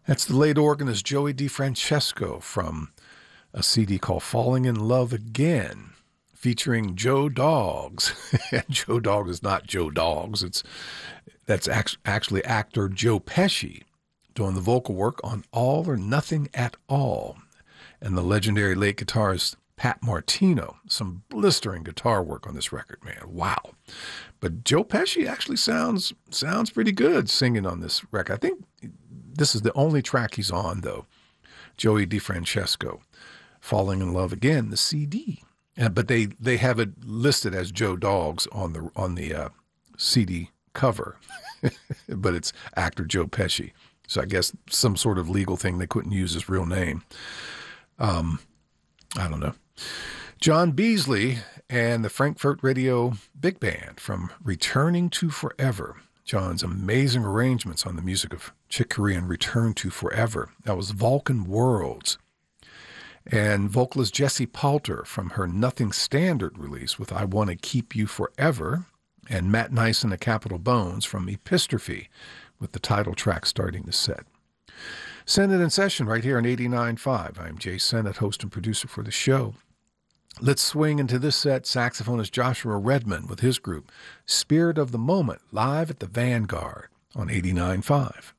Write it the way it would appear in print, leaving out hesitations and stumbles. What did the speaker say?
That's the late organist Joey DeFrancesco from a CD called Falling in Love Again, featuring Joe Dogs. Joe Dog is not Joe Dogs. That's actually actor Joe Pesci doing the vocal work on All or Nothing at All. And the legendary late guitarist Pat Martino. Some blistering guitar work on this record, man. Wow. But Joe Pesci actually sounds pretty good singing on this record. I think this is the only track he's on, though. Joey DeFrancesco, Falling in Love Again, the CD. But they have it listed as Joe Dogs on the CD cover, but it's actor Joe Pesci. So I guess some sort of legal thing, they couldn't use his real name. I don't know. John Beasley and the Frankfurt Radio Big Band from Returning to Forever. John's amazing arrangements on the music of Chick Corea and Return to Forever. That was Vulcan Worlds. And vocalist Jessie Poulter from her Nothing Standard release with I Want to Keep You Forever. And Matt Nice and the Capitol Bones from Epistrophe with the title track starting the set. Send it in session right here on 89.5. I'm Jay Sennett, host and producer for the show. Let's swing into this set. Saxophonist Joshua Redman with his group, Spirit of the Moment, live at the Vanguard on 89.5.